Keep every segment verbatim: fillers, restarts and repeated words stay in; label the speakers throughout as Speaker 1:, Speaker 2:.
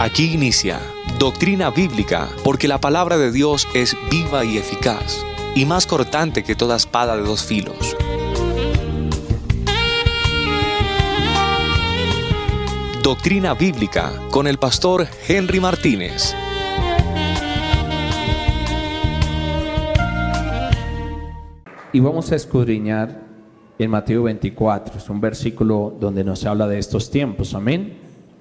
Speaker 1: Aquí inicia Doctrina Bíblica, porque la palabra de Dios es viva y eficaz, y más cortante que toda espada de dos filos. Doctrina Bíblica con el pastor Henry Martínez.
Speaker 2: Y vamos a escudriñar en Mateo veinticuatro, es un versículo donde nos habla de estos tiempos, amén.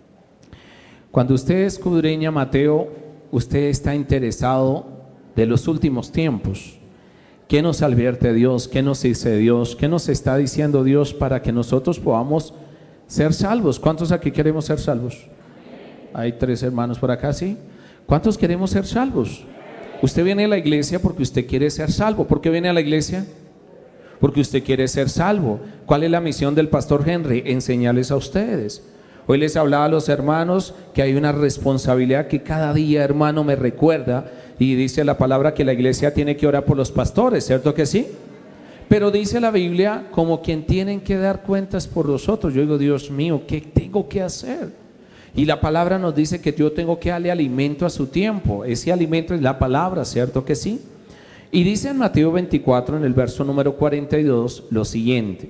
Speaker 2: Cuando usted escudriña Mateo, usted está interesado de los últimos tiempos. ¿Qué nos advierte Dios? ¿Qué nos dice Dios? ¿Qué nos está diciendo Dios para que nosotros podamos ser salvos? ¿Cuántos aquí queremos ser salvos? Hay tres hermanos por acá, ¿sí? ¿Cuántos queremos ser salvos? Usted viene a la iglesia porque usted quiere ser salvo. ¿Por qué viene a la iglesia? Porque usted quiere ser salvo. ¿Cuál es la misión del pastor Henry? Enseñarles a ustedes. Hoy les hablaba a los hermanos que hay una responsabilidad que cada día, hermano, me recuerda, y dice la palabra que la iglesia tiene que orar por los pastores, ¿cierto que sí? Pero dice la Biblia como quien tienen que dar cuentas por nosotros. Yo digo, Dios mío, ¿qué tengo que hacer? Y la palabra nos dice que yo tengo que darle alimento a su tiempo. Ese alimento es la palabra, ¿cierto que sí? Y dice en Mateo veinticuatro, en el verso número cuarenta y dos, lo siguiente.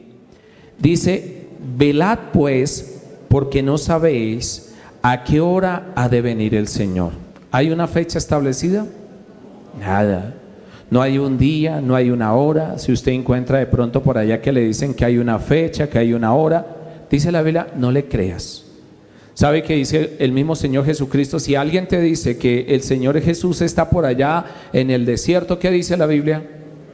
Speaker 2: Dice, velad pues, porque no sabéis a qué hora ha de venir el Señor. ¿Hay una fecha establecida? Nada. No hay un día, no hay una hora. Si usted encuentra de pronto por allá que le dicen que hay una fecha, que hay una hora, dice la Biblia, no le creas. ¿Sabe qué dice el mismo Señor Jesucristo? Si alguien te dice que el Señor Jesús está por allá en el desierto, ¿qué dice la Biblia?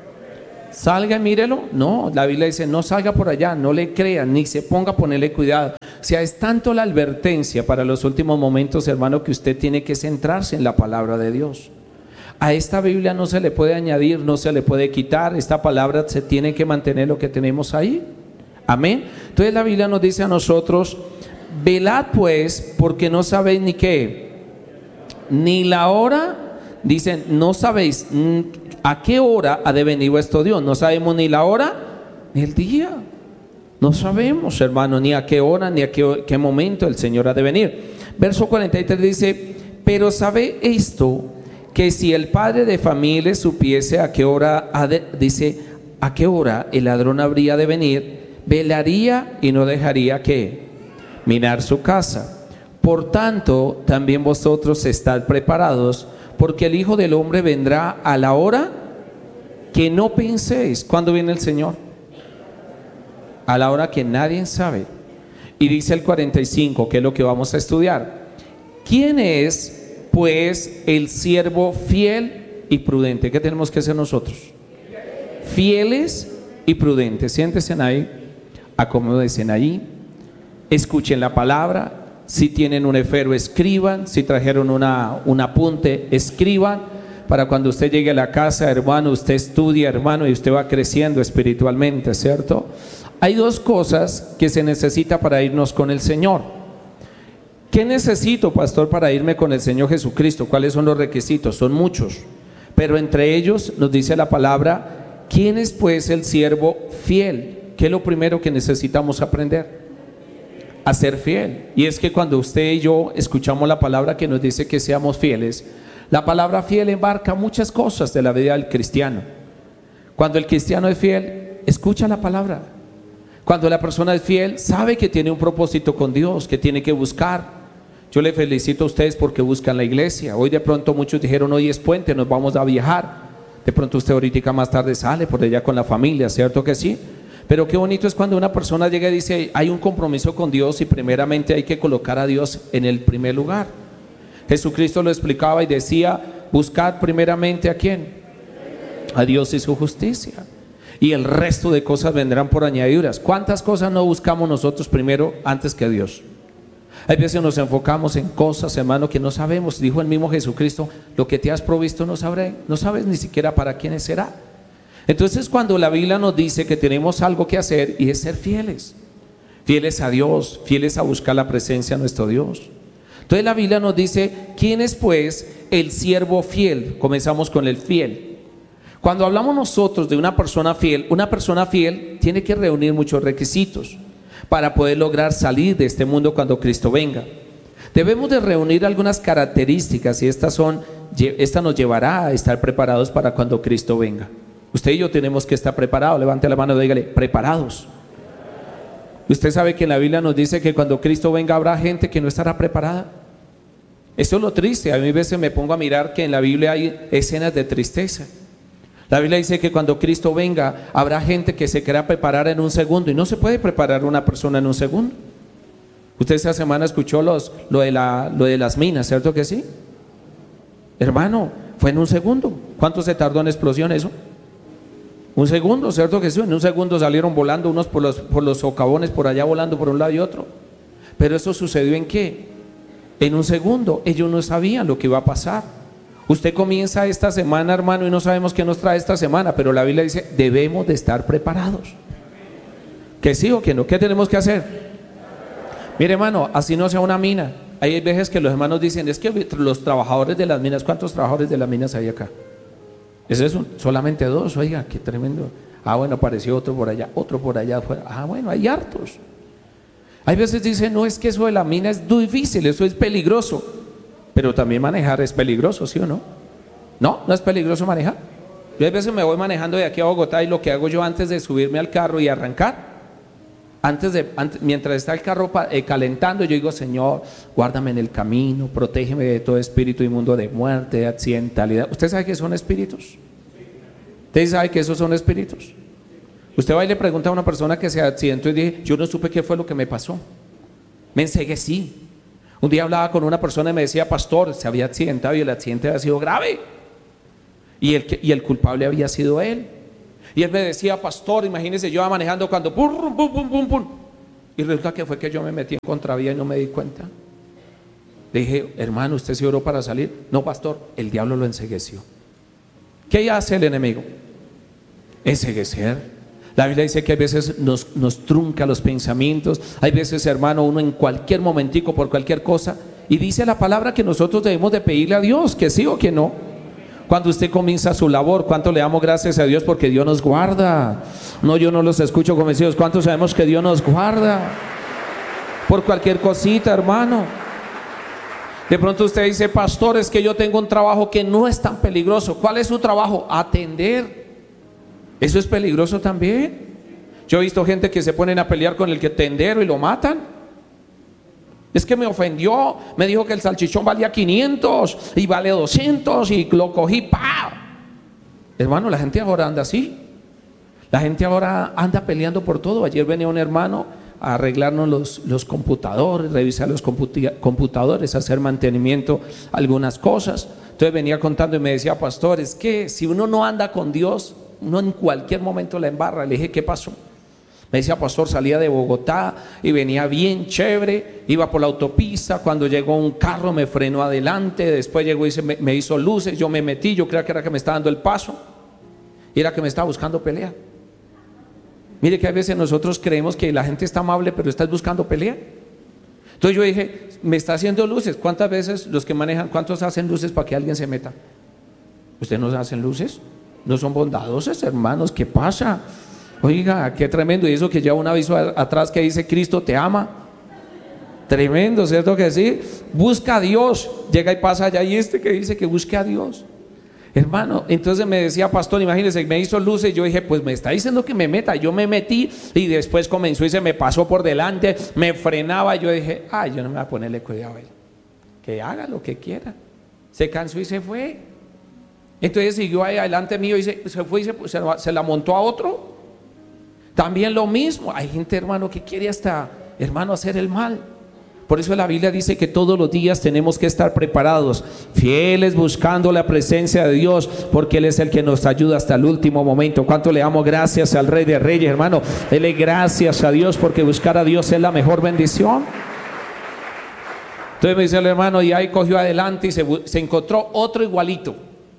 Speaker 2: Salga y mírelo. No, la Biblia dice, no salga por allá, no le crea, ni se ponga a ponerle cuidado. O sea, es tanto la advertencia para los últimos momentos, hermano, que usted tiene que centrarse en la palabra de Dios. A esta Biblia no se le puede añadir, no se le puede quitar. Esta palabra se tiene que mantener lo que tenemos ahí. Amén. Entonces la Biblia nos dice a nosotros, velad pues, porque no sabéis ni qué, ni la hora. Dicen, no sabéis a qué hora ha de venir vuestro Dios. No sabemos ni la hora ni el día. No sabemos, hermano, ni a qué hora ni a qué, qué momento el Señor ha de venir. Verso cuarenta y tres dice, pero sabe esto, que si el padre de familia supiese a qué hora ha de, dice, a qué hora el ladrón habría de venir, velaría y no dejaría que mirar su casa. Por tanto, también vosotros estad preparados, porque el Hijo del Hombre vendrá a la hora que no penséis. ¿Cuándo viene el Señor? A la hora que nadie sabe. Y dice el cuarenta y cinco, que es lo que vamos a estudiar. ¿Quién es, pues, el siervo fiel y prudente? ¿Qué tenemos que hacer nosotros? Fieles y prudentes. Siéntense ahí, acomódense ahí, escuchen la palabra. Si tienen un esfero, escriban. Si trajeron una, un apunte, escriban. Para cuando usted llegue a la casa, hermano, usted estudia, hermano, y usted va creciendo espiritualmente, ¿cierto? Hay dos cosas que se necesita para irnos con el Señor. ¿Qué necesito, pastor, para irme con el Señor Jesucristo? ¿Cuáles son los requisitos? Son muchos, pero entre ellos nos dice la palabra, ¿quién es pues el siervo fiel? ¿Qué es lo primero que necesitamos aprender? A ser fiel. Y es que cuando usted y yo escuchamos la palabra que nos dice que seamos fieles, la palabra fiel embarca muchas cosas de la vida del cristiano. Cuando el cristiano es fiel, escucha la palabra. Cuando la persona es fiel, sabe que tiene un propósito con Dios, que tiene que buscar. Yo le felicito a ustedes porque buscan la iglesia. Hoy de pronto muchos dijeron, hoy es puente, nos vamos a viajar. De pronto usted ahorita más tarde sale por allá con la familia, ¿cierto que sí? Pero qué bonito es cuando una persona llega y dice, hay un compromiso con Dios y primeramente hay que colocar a Dios en el primer lugar. Jesucristo lo explicaba y decía, buscad primeramente ¿a quién? A Dios y su justicia. Y el resto de cosas vendrán por añadiduras. ¿Cuántas cosas no buscamos nosotros primero antes que a Dios? Hay veces nos enfocamos en cosas, hermano, que no sabemos. Dijo el mismo Jesucristo, lo que te has provisto no sabré, no sabes ni siquiera para quiénes será. Entonces cuando la Biblia nos dice que tenemos algo que hacer, y es ser fieles, fieles a Dios, fieles a buscar la presencia de nuestro Dios. Entonces la Biblia nos dice, ¿quién es pues el siervo fiel? Comenzamos con el fiel. Cuando hablamos nosotros de una persona fiel, una persona fiel tiene que reunir muchos requisitos para poder lograr salir de este mundo cuando Cristo venga. Debemos de reunir algunas características y estas son, esta nos llevará a estar preparados para cuando Cristo venga. Usted y yo tenemos que estar preparados. Levante la mano y dígale, preparados. Usted sabe que en la Biblia nos dice que cuando Cristo venga habrá gente que no estará preparada. Eso es lo triste. A mí a veces me pongo a mirar que en la Biblia hay escenas de tristeza. La Biblia dice que cuando Cristo venga habrá gente que se quiera preparar en un segundo, y no se puede preparar una persona en un segundo. Usted esta semana escuchó los, lo, de la, lo de las minas, ¿cierto que sí? Hermano, fue en un segundo. ¿Cuánto se tardó en explosión eso? Un segundo, ¿cierto que sí? En un segundo salieron volando unos por los, por los socavones, por allá volando por un lado y otro. Pero eso sucedió ¿en qué? En un segundo. Ellos no sabían lo que iba a pasar. Usted comienza esta semana, hermano, y no sabemos qué nos trae esta semana, pero la Biblia dice, debemos de estar preparados. ¿Que sí o que no? ¿Qué tenemos que hacer? Mire, hermano, así no sea una mina. Hay veces que los hermanos dicen, es que los trabajadores de las minas, ¿cuántos trabajadores de las minas hay acá? ¿Es eso? Solamente dos, oiga, qué tremendo. Ah, bueno, apareció otro por allá, otro por allá afuera. Ah, bueno, hay hartos. Hay veces dicen, no, es que eso de la mina es difícil, eso es peligroso. Pero también manejar es peligroso, ¿sí o no? No, no es peligroso manejar. Yo a veces me voy manejando de aquí a Bogotá y lo que hago yo antes de subirme al carro y arrancar, antes de, antes, mientras está el carro eh, calentando, yo digo, Señor, guárdame en el camino, protégeme de todo espíritu inmundo de muerte, de accidentalidad. ¿Usted sabe qué son espíritus? ¿Usted sabe que esos son espíritus? Usted va y le pregunta a una persona que se accidentó y dije, yo no supe qué fue lo que me pasó. Me enceguecí. Un día hablaba con una persona y me decía, pastor, se había accidentado y el accidente había sido grave. Y el, que, y el culpable había sido él. Y él me decía, pastor, imagínese, yo iba manejando cuando pum, pum, pum, pum, pum. Y resulta que fue que yo me metí en contravía y no me di cuenta. Le dije, hermano, ¿usted se oró para salir? No, pastor, el diablo lo encegueció. ¿Qué hace el enemigo? Enceguecer. La Biblia dice que a veces nos, nos trunca los pensamientos. Hay veces, hermano, uno en cualquier momentico, por cualquier cosa. Y dice la palabra que nosotros debemos de pedirle a Dios, que sí o que no. Cuando usted comienza su labor, ¿cuánto le damos gracias a Dios? Porque Dios nos guarda. No, yo no los escucho convencidos. ¿Cuántos sabemos que Dios nos guarda? Por cualquier cosita, hermano. De pronto usted dice, pastor, es que yo tengo un trabajo que no es tan peligroso. ¿Cuál es su trabajo? Atender. Eso es peligroso también. Yo he visto gente que se ponen a pelear con el que tendero y lo matan. Es que me ofendió, me dijo que el salchichón valía quinientos y vale doscientos y lo cogí, ¡pau! Hermano, la gente ahora anda así. La gente ahora anda peleando por todo. Ayer venía un hermano a arreglarnos los, los computadores, revisar los computadores, hacer mantenimiento, algunas cosas. Entonces venía contando y me decía, pastor, es que si uno no anda con Dios, uno en cualquier momento la embarra. Le dije, ¿qué pasó? Me decía, pastor, salía de Bogotá y venía bien chévere, iba por la autopista, cuando llegó un carro me frenó adelante, después llegó y se me, me hizo luces, yo me metí, yo creía que era que me estaba dando el paso, y era que me estaba buscando pelea. Mire que a veces nosotros creemos que la gente está amable, pero está buscando pelea. Entonces yo dije, me está haciendo luces. ¿Cuántas veces los que manejan, cuántos hacen luces para que alguien se meta? ¿Ustedes no hacen luces? ¿No son bondadosos, hermanos? ¿Qué pasa? Oiga, qué tremendo. Y eso que lleva un aviso atrás que dice, Cristo te ama. Tremendo, ¿cierto que sí? Busca a Dios. Llega y pasa allá y este que dice que busque a Dios. Hermano, entonces me decía, pastor, imagínese, me hizo luces. Yo dije, pues me está diciendo que me meta. Yo me metí y después comenzó y se me pasó por delante, me frenaba. Yo dije, ay, yo no me voy a ponerle cuidado a él. Que haga lo que quiera. Se cansó y se fue. Entonces siguió ahí adelante mío y se, se fue y se, se, se la montó a otro. También lo mismo. Hay gente, hermano, que quiere hasta, hermano, hacer el mal. Por eso la Biblia dice que todos los días tenemos que estar preparados, fieles, buscando la presencia de Dios, porque Él es el que nos ayuda hasta el último momento. ¿Cuánto le damos gracias al Rey de Reyes, hermano? Dele gracias a Dios, porque buscar a Dios es la mejor bendición. Entonces me dice el hermano, y ahí cogió adelante y se, se encontró otro igualito.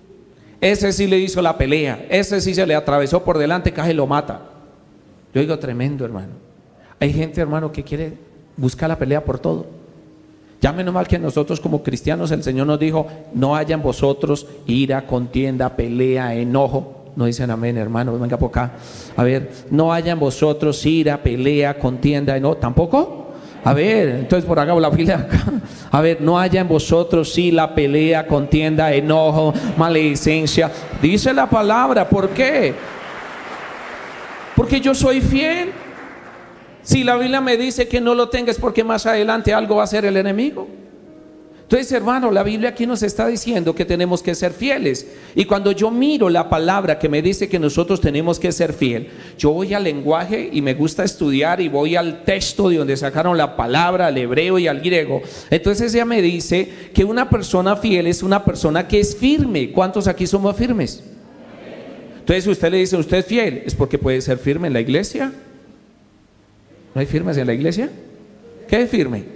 Speaker 2: Ese sí le hizo la pelea, ese sí se le atravesó por delante, casi lo mata. Yo digo, tremendo, hermano. Hay gente, hermano, que quiere buscar la pelea por todo. Ya menos mal que nosotros como cristianos el Señor nos dijo, no haya en vosotros ira, contienda, pelea, enojo. No dicen amén, hermano, venga por acá. A ver, no haya en vosotros ira, pelea, contienda, enojo. ¿Tampoco? A ver, entonces por acá, la fila acá. A ver, no haya en vosotros sí la pelea, contienda, enojo, maledicencia. Dice la palabra, ¿por qué? Porque yo soy fiel. Si la Biblia me dice que no lo tengas porque más adelante algo va a ser el enemigo. Entonces, hermano, la Biblia aquí nos está diciendo que tenemos que ser fieles. Y cuando yo miro la palabra que me dice que nosotros tenemos que ser fiel, yo voy al lenguaje y me gusta estudiar y voy al texto de donde sacaron la palabra, al hebreo y al griego. Entonces ella me dice que una persona fiel es una persona que es firme. ¿Cuántos aquí somos firmes? Entonces, si usted le dice, usted es fiel, es porque puede ser firme en la iglesia. ¿No hay firmes en la iglesia? ¿Qué es firme?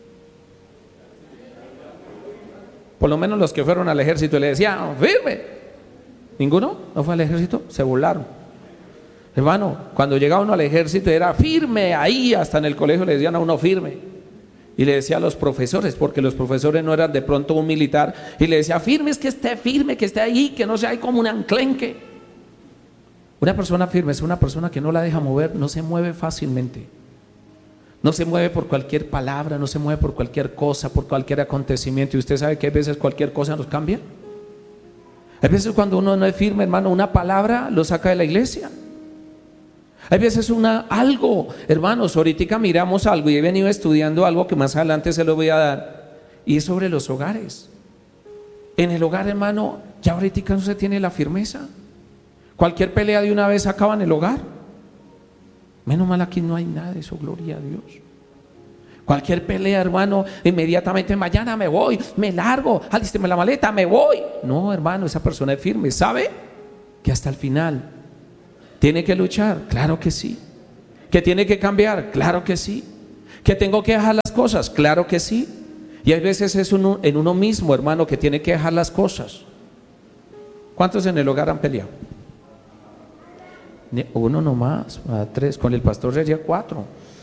Speaker 2: Por lo menos los que fueron al ejército le decían, firme. ¿Ninguno? ¿No fue al ejército? Se burlaron. Hermano, cuando llegaba uno al ejército era firme, ahí hasta en el colegio le decían a uno firme. Y le decía a los profesores, porque los profesores no eran de pronto un militar, y le decía, firme es que esté firme, que esté ahí, que no sea ahí como un anclenque. Una persona firme es una persona que no la deja mover, no se mueve fácilmente. No se mueve por cualquier palabra, no se mueve por cualquier cosa, por cualquier acontecimiento. Y usted sabe que a veces cualquier cosa nos cambia. Hay veces cuando uno no es firme, hermano, una palabra lo saca de la iglesia. Hay veces una, algo, hermanos, ahorita miramos algo y he venido estudiando algo que más adelante se lo voy a dar. Y es sobre los hogares. En el hogar, hermano, ya ahorita no se tiene la firmeza. Cualquier pelea de una vez acaba en el hogar. Menos mal aquí no hay nada de eso, gloria a Dios. Cualquier pelea, hermano, inmediatamente mañana me voy, me largo, alísteme la maleta, me voy. No, hermano, esa persona es firme, ¿sabe? Que hasta el final tiene que luchar, claro que sí. Que tiene que cambiar, claro que sí. Que tengo que dejar las cosas, claro que sí. Y hay veces es uno, en uno mismo, hermano, que tiene que dejar las cosas. ¿Cuántos en el hogar han peleado? Uno nomás, a tres, con el pastor sería cuatro.